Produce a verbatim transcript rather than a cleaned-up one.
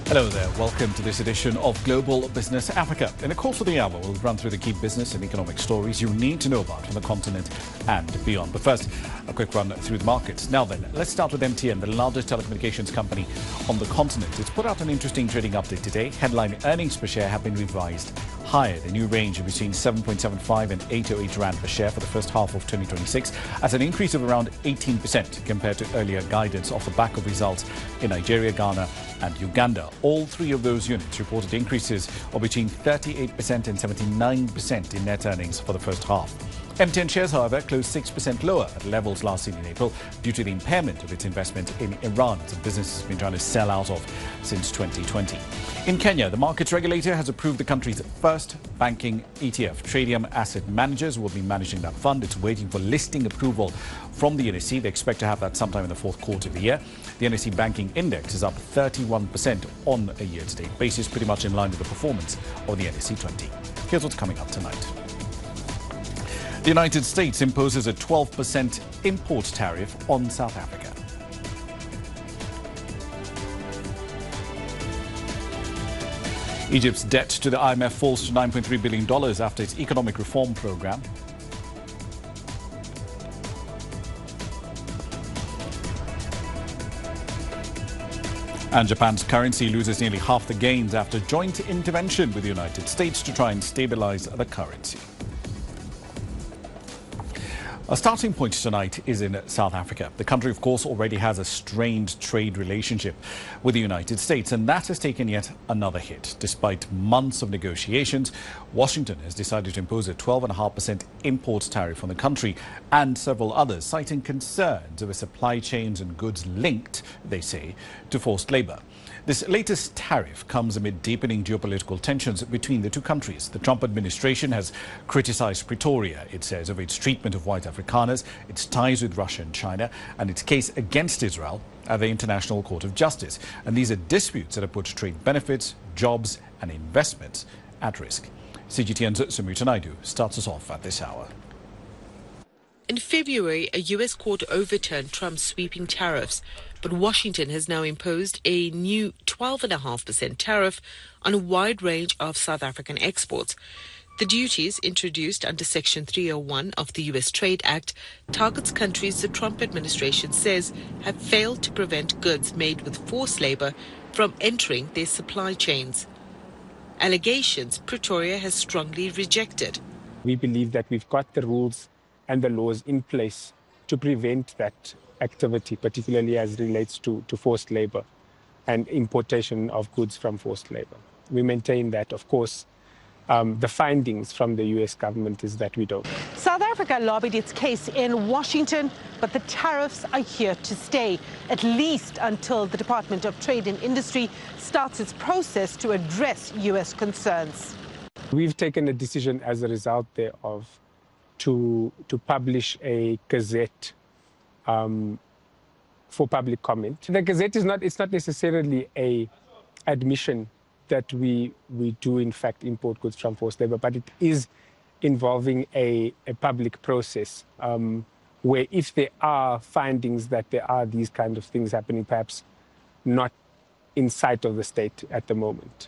Hello there. Welcome to this edition of Global Business Africa. In the course of the hour, we'll run through the key business and economic stories you need to know about from the continent and beyond. But first, a quick run through the markets. Now then, let's start with M T N, the largest telecommunications company on the continent. It's put out an interesting trading update today. Headline earnings per share have been revised higher. The new range of between seven point seven five and eight oh eight rand per share for the first half of twenty twenty-six, as an increase of around eighteen percent compared to earlier guidance off the back of results in Nigeria, Ghana and Uganda. All three of those units reported increases of between thirty-eight percent and seventy-nine percent in net earnings for the first half. M T N shares, however, closed six percent lower at levels last seen in April due to the impairment of its investment in Iran, the business has been trying to sell out of since twenty twenty. In Kenya, the markets regulator has approved the country's first banking E T F. Tradium Asset Managers will be managing that fund. It's waiting for listing approval from the N S E. They expect to have that sometime in the fourth quarter of the year. The N S E Banking Index is up thirty-one percent on a year-to-date basis, pretty much in line with the performance of the N S E twenty. Here's what's coming up tonight. The United States imposes a twelve percent import tariff on South Africa. Egypt's debt to the I M F falls to nine point three billion dollars after its economic reform program. And Japan's currency loses nearly half the gains after joint intervention with the United States to try and stabilize the currency. A starting point tonight is in South Africa. The country, of course, already has a strained trade relationship with the United States, and that has taken yet another hit. Despite months of negotiations, Washington has decided to impose a twelve point five percent import tariff on the country and several others, citing concerns over supply chains and goods linked, they say, to forced labor. This latest tariff comes amid deepening geopolitical tensions between the two countries. The Trump administration has criticized Pretoria, it says, over its treatment of white Afrikaners, its ties with Russia and China, and its case against Israel at the International Court of Justice. And these are disputes that have put trade benefits, jobs and investments at risk. C G T N's Sumita Naidu starts us off at this hour. In February, a U S court overturned Trump's sweeping tariffs, but Washington has now imposed a new twelve point five percent tariff on a wide range of South African exports. The duties, introduced under Section three oh one of the U S Trade Act, targets countries the Trump administration says have failed to prevent goods made with forced labor from entering their supply chains. Allegations Pretoria has strongly rejected. We believe that we've got the rules and the laws in place to prevent that activity, particularly as relates to, to forced labor and importation of goods from forced labor. We maintain that, of course, um, the findings from the U S government is that we don't. South Africa lobbied its case in Washington, but the tariffs are here to stay, at least until the Department of Trade and Industry starts its process to address U S concerns. We've taken a decision as a result thereof to, to publish a gazette um, for public comment. The gazette is not, it's not necessarily a admission that we, we do in fact import goods from forced labor, but it is involving a, a public process um, where if there are findings that there are these kind of things happening, perhaps not in sight of the state at the moment.